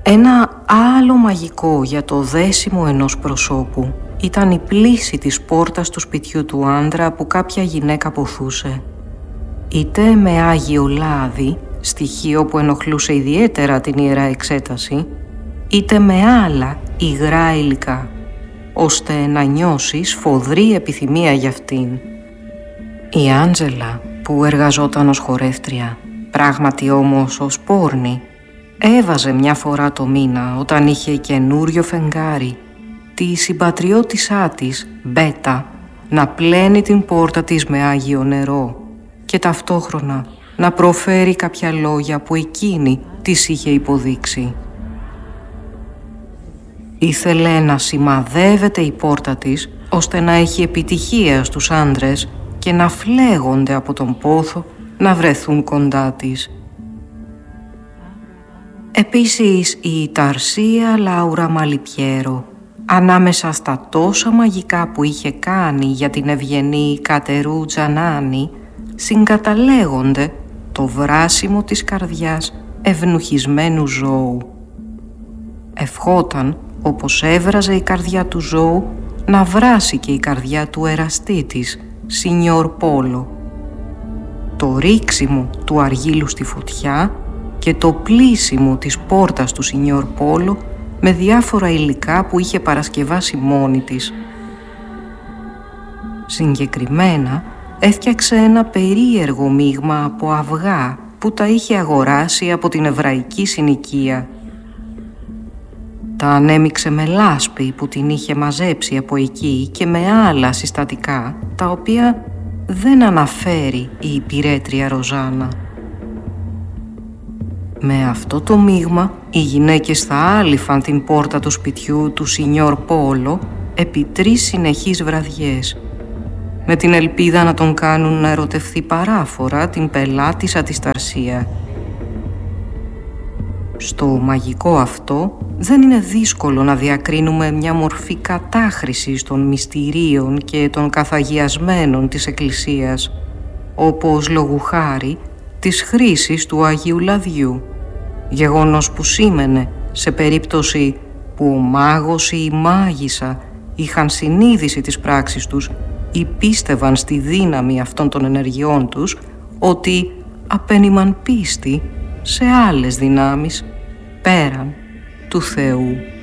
Ένα άλλο μαγικό για το δέσιμο ενός προσώπου ήταν η πλύση της πόρτας του σπιτιού του άντρα που κάποια γυναίκα ποθούσε. Είτε με άγιο λάδι, στοιχείο που ενοχλούσε ιδιαίτερα την Ιερά Εξέταση, είτε με άλλα υγρά υλικά, ώστε να νιώσει σφοδρή επιθυμία για αυτήν. Η Άντζελα, που εργαζόταν ως χορεύτρια, πράγματι όμως ως πόρνη, έβαζε μια φορά το μήνα, όταν είχε καινούριο φεγγάρι, τη συμπατριώτησά της, Μπέτα, να πλένει την πόρτα της με άγιο νερό και ταυτόχρονα να προφέρει κάποια λόγια που εκείνη της είχε υποδείξει. Ήθελε να σημαδεύεται η πόρτα της, ώστε να έχει επιτυχία στους άντρες και να φλέγονται από τον πόθο να βρεθούν κοντά της. Επίσης η Ταρσία Λάουρα Μαλιπιέρο, ανάμεσα στα τόσα μαγικά που είχε κάνει για την ευγενή Κατερού Τζανάνη, συγκαταλέγονται το βράσιμο της καρδιάς ευνουχισμένου ζώου. Ευχόταν, όπως έβραζε η καρδιά του ζώου, να βράσει και η καρδιά του εραστή της, Σινιόρ Πόλο. Το ρίξιμο του αργύλου στη φωτιά και το πλύσιμο της πόρτας του Σινιόρ Πόλο με διάφορα υλικά που είχε παρασκευάσει μόνη της. Συγκεκριμένα έφτιαξε ένα περίεργο μείγμα από αυγά που τα είχε αγοράσει από την εβραϊκή συνοικία. Τα ανέμιξε με λάσπη που την είχε μαζέψει από εκεί και με άλλα συστατικά, τα οποία δεν αναφέρει η υπηρέτρια Ροζάνα. Με αυτό το μείγμα οι γυναίκες θα άλυφαν την πόρτα του σπιτιού του Σινιόρ Πόλο επί 3 συνεχείς βραδιές, με την ελπίδα να τον κάνουν να ερωτευθεί παράφορα την πελάτησα της Ταρσία. Στο μαγικό αυτό δεν είναι δύσκολο να διακρίνουμε μια μορφή κατάχρησης των μυστηρίων και των καθαγιασμένων της Εκκλησίας, όπως λόγου χάρη της χρήσης του Αγίου Λαδιού, γεγονός που σήμαινε σε περίπτωση που ο μάγος ή η μάγισσα είχαν συνείδηση της πράξης τους ή πίστευαν στη δύναμη αυτών των ενεργειών τους, ότι απένιμαν πίστη σε άλλες δυνάμεις πέραν του Θεού.